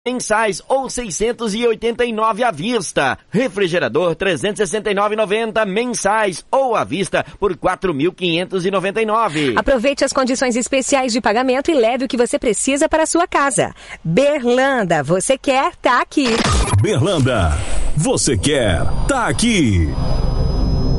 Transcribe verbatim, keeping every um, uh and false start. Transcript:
mensais ou seiscentos e oitenta e nove à vista. Refrigerador trezentos e sessenta e nove reais e noventa centavos mensais ou à vista por quatro mil quinhentos e noventa e nove reais. Aproveite as condições especiais de pagamento e leve o que você precisa para a sua casa. Berlanda, você quer, tá aqui. Berlanda, você quer, tá aqui.